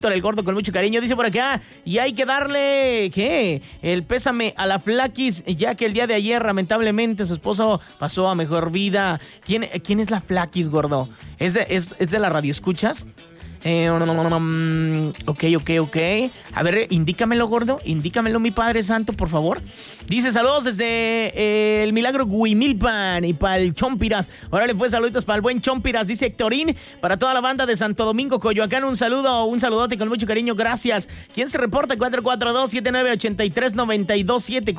el gordo con mucho cariño, dice por acá, y hay que darle, ¿qué? El pésame a la Flaquis, ya que el día de ayer, lamentablemente, su esposo pasó a mejor vida. ¿Quién es la Flaquis, gordo? ¿Es de la radio escuchas? Ok. A ver, indícamelo, gordo. Indícamelo, mi Padre Santo, por favor. Dice, saludos desde el Milagro Huimilpan y para el Chompiras. Órale, pues, saluditos para el buen Chompiras. Dice Héctorín, para toda la banda de Santo Domingo, Coyoacán, un saludote con mucho cariño, gracias. ¿Quién se reporta? 442-7983-927.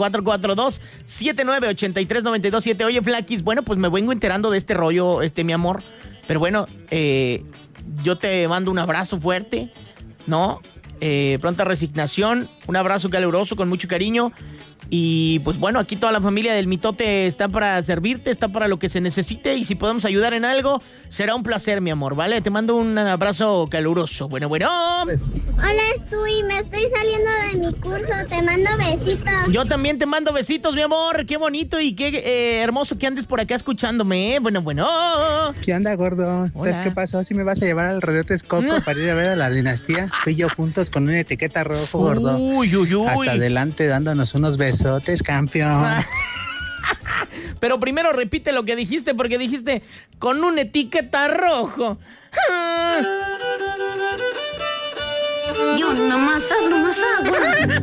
442-7983-927. Oye, Flaquis, bueno, pues me vengo enterando de este rollo, mi amor. Pero bueno, yo te mando un abrazo fuerte, ¿no? Pronta resignación, un abrazo caluroso con mucho cariño. Y pues bueno, aquí toda la familia del Mitote está para servirte, está para lo que se necesite. Y si podemos ayudar en algo, será un placer, mi amor, ¿vale? Te mando un abrazo caluroso. Bueno. Hola, Estuy, me estoy saliendo de mi curso, te mando besitos. Yo también te mando besitos, mi amor. Qué bonito y qué hermoso que andes por acá escuchándome, ¿eh? Bueno. ¿Qué onda, gordo? Entonces, ¿qué pasó? ¿Sí me vas a llevar al Redotes Coco para ir a ver a la dinastía? Tú y yo juntos con una etiqueta rojo, gordo. Uy. Hasta adelante dándonos unos besotes, campeón. Pero primero repite lo que dijiste, porque dijiste con una etiqueta rojo. Yo nomás hablo más agua.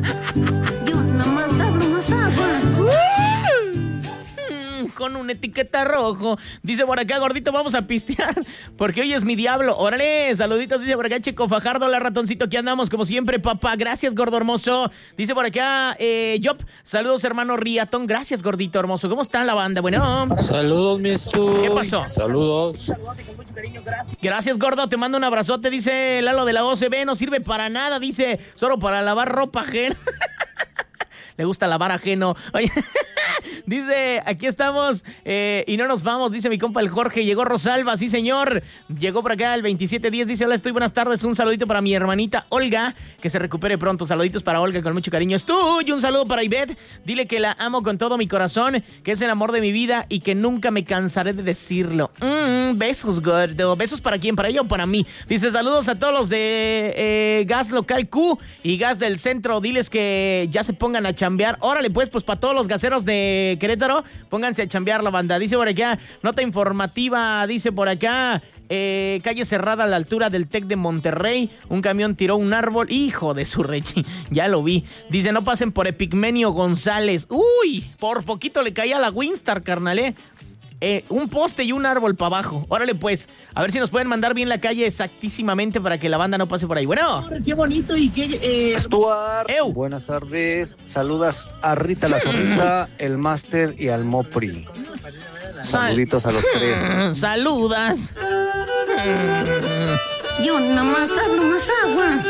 Con una etiqueta rojo. Dice por acá, gordito, vamos a pistear, porque hoy es mi diablo. Órale, saluditos, dice por acá Checo Fajardo, la ratoncito, aquí andamos como siempre, papá. Gracias, gordo hermoso. Dice por acá, Yop, saludos, hermano Riatón. Gracias, gordito hermoso. ¿Cómo está la banda? Bueno. Saludos, mi Estuy. ¿Qué pasó? Saludos. Gracias, gordo, te mando un abrazote, dice Lalo de la OCB. No sirve para nada, dice, solo para lavar ropa ajena. Le gusta lavar ajeno. Oye, dice, aquí estamos y no nos vamos, dice mi compa el Jorge. Llegó Rosalba, sí señor. Llegó por acá el 2710, dice, hola, estoy, buenas tardes. Un saludito para mi hermanita Olga, que se recupere pronto. Saluditos para Olga con mucho cariño. Estoy, un saludo para Ivette. Dile que la amo con todo mi corazón, que es el amor de mi vida y que nunca me cansaré de decirlo. Besos, gordo. ¿Besos para quién? ¿Para ella o para mí? Dice, saludos a todos los de Gas Local Q y Gas del Centro. Diles que ya se pongan a chambear. Órale, pues para todos los gaseros de Querétaro, pónganse a chambear la banda. Dice por acá, nota informativa, dice por acá, calle cerrada a la altura del TEC de Monterrey, un camión tiró un árbol, hijo de su rechi, ya lo vi. Dice, no pasen por Epigmenio González. Uy, por poquito le caía la Winstar, carnal, un poste y un árbol para abajo. Órale, pues, a ver si nos pueden mandar bien la calle exactísimamente para que la banda no pase por ahí. Bueno. Qué bonito y qué... Stuart, buenas tardes. Saludas a Rita la Zorrita, el Máster y al Mopri. Saluditos a los tres. Saludas. Yo nomás hablo más agua.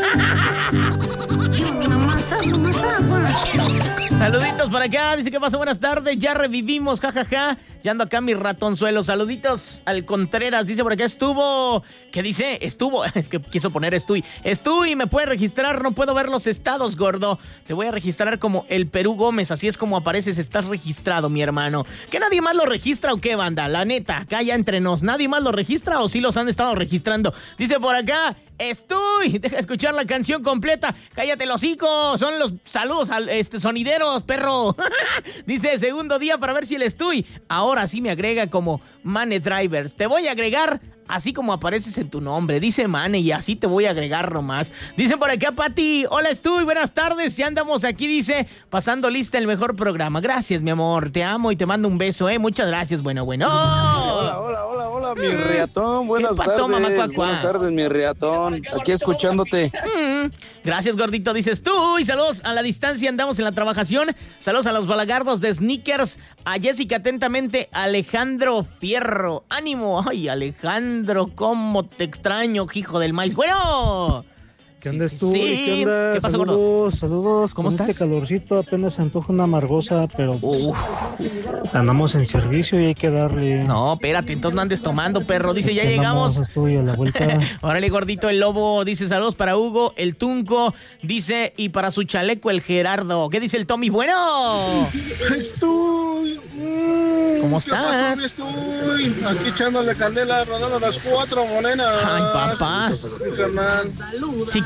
Saluditos por acá, dice que pasó, buenas tardes, ya revivimos, jajaja, ya ando acá mi ratonzuelo. Saluditos al Contreras, dice por acá, estuvo, ¿qué dice? Estuvo, es que quiso poner Estuy, me puede registrar, no puedo ver los estados, gordo, te voy a registrar como el Perú Gómez, así es como apareces, estás registrado, mi hermano. ¿Que nadie más lo registra o qué, banda? La neta, acá ya entre nos, ¿nadie más lo registra o sí los han estado registrando? Dice por acá, Estoy, deja escuchar la canción completa. Cállate los hocico, son los saludos al sonideros, perro. Dice, segundo día para ver si el Estoy ahora sí me agrega como Mane Drivers. Te voy a agregar así como apareces en tu nombre. Dice Mane y así te voy a agregar nomás. Dice por acá Pati, hola Estoy, buenas tardes. Ya andamos aquí, dice, pasando lista el mejor programa. Gracias, mi amor, te amo y te mando un beso, muchas gracias, bueno. Hola, mi riatón, buenas tardes. Buenas tardes, mi riatón, aquí escuchándote. Gracias, gordito, dices tú. Y saludos a la distancia, andamos en la trabajación. Saludos a los balagardos de Sneakers. A Jessica, atentamente, Alejandro Fierro. ¡Ánimo! Ay, Alejandro, cómo te extraño, hijo del maíz. Bueno, ¿Qué onda, sí, tú? sí. ¿Qué onda? ¿Qué pasa, Saludos. ¿Cómo estás? Este calorcito apenas se antoja una amargosa, pero andamos en servicio y hay que darle. No, espérate, entonces no andes tomando, perro. Dice, ya llegamos. Estoy a la vuelta. Órale, gordito, el lobo. Dice, saludos para Hugo, el Tunco. Dice, y para su chaleco, el Gerardo. ¿Qué dice el Tommy? Bueno. Estoy. ¿Cómo estás? Estoy aquí echándole candela, rodando las 4 morenas. Ay, papá. Carnal. Si